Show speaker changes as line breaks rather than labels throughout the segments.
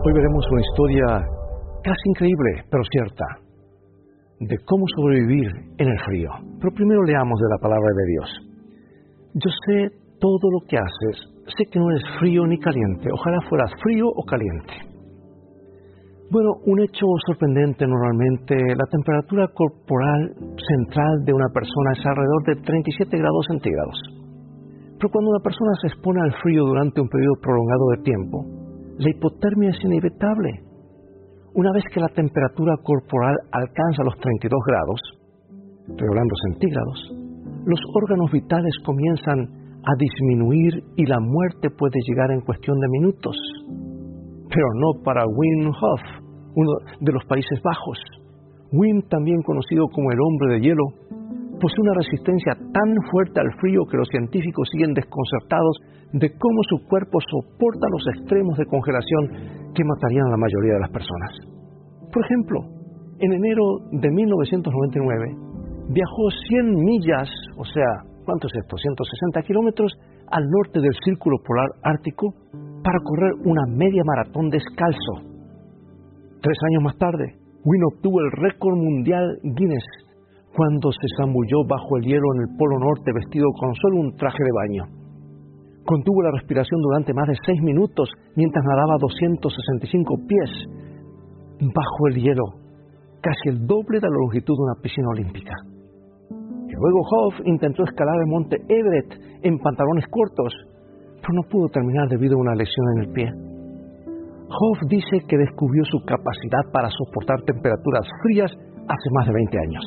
Hoy veremos una historia casi increíble, pero cierta, de cómo sobrevivir en el frío. Pero primero leamos de la palabra de Dios. Yo sé todo lo que haces, sé que no eres frío ni caliente, ojalá fueras frío o caliente. Bueno, un hecho sorprendente normalmente, la temperatura corporal central de una persona es alrededor de 37 grados centígrados. Pero cuando una persona se expone al frío durante un periodo prolongado de tiempo, la hipotermia es inevitable. Una vez que la temperatura corporal alcanza los 32 grados, estoy hablando centígrados, los órganos vitales comienzan a disminuir y la muerte puede llegar en cuestión de minutos. Pero no para Wim Hof, uno de los Países Bajos. Wim, también conocido como el hombre de hielo, posee una resistencia tan fuerte al frío que los científicos siguen desconcertados de cómo su cuerpo soporta los extremos de congelación que matarían a la mayoría de las personas. Por ejemplo, en enero de 1999, viajó 100 millas, o sea, ¿cuánto es esto? 160 kilómetros al norte del Círculo Polar Ártico para correr una media maratón descalzo. 3 años más tarde, Wim obtuvo el récord mundial Guinness cuando se zambulló bajo el hielo en el Polo Norte vestido con solo un traje de baño. Contuvo la respiración durante más de 6 minutos mientras nadaba 265 pies bajo el hielo, casi el doble de la longitud de una piscina olímpica. Y luego Hof intentó escalar el monte Everest en pantalones cortos, pero no pudo terminar debido a una lesión en el pie. Hof dice que descubrió su capacidad para soportar temperaturas frías hace más de 20 años.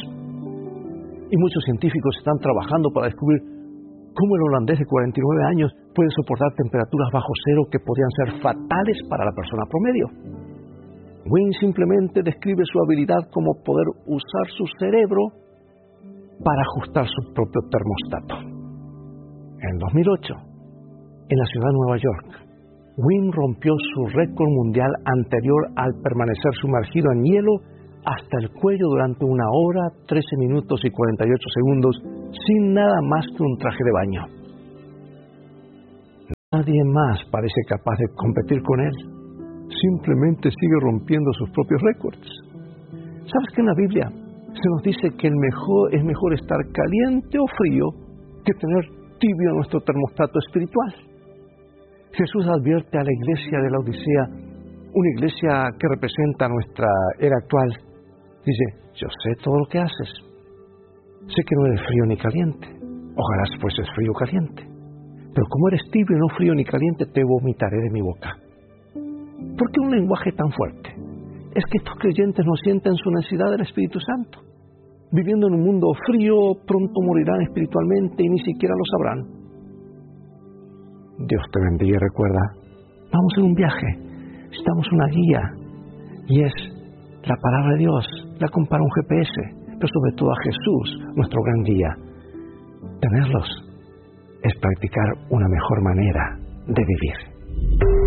Y muchos científicos están trabajando para descubrir cómo el holandés de 49 años puede soportar temperaturas bajo cero que podrían ser fatales para la persona promedio. Wim simplemente describe su habilidad como poder usar su cerebro para ajustar su propio termostato. En 2008, en la ciudad de Nueva York, Wim rompió su récord mundial anterior al permanecer sumergido en hielo hasta el cuello durante 1 hora, 13 minutos y 48 segundos, sin nada más que un traje de baño. Nadie más parece capaz de competir con él. Simplemente sigue rompiendo sus propios récords. ¿Sabes que en la Biblia se nos dice que es mejor estar caliente o frío que tener tibio nuestro termostato espiritual? Jesús advierte a la iglesia de la Odisea, una iglesia que representa nuestra era actual. Dice, yo sé todo lo que haces. Sé que no eres frío ni caliente. Ojalá fueses frío o caliente. Pero como eres tibio, no frío ni caliente, te vomitaré de mi boca. ¿Por qué un lenguaje tan fuerte? Es que estos creyentes no sienten su necesidad del Espíritu Santo. Viviendo en un mundo frío, pronto morirán espiritualmente y ni siquiera lo sabrán. Dios te bendiga y recuerda, vamos en un viaje, necesitamos una guía, y es la palabra de Dios, la compara un GPS, pero sobre todo a Jesús, nuestro gran guía. Tenerlos es practicar una mejor manera de vivir.